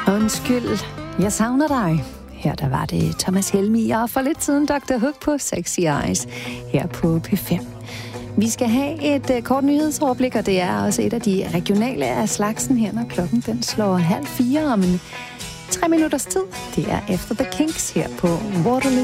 Undskyld, jeg savner dig. Her der var det Thomas Helmig, og for lidt siden Dr. Hook på Sexy Eyes her på P5. Vi skal have et kort nyhedsoverblik, og det er også et af de regionale af slagsen her, når klokken den slår 3:30 om 3 minutters tid. Det er Efter the Kinks her på Waterloo.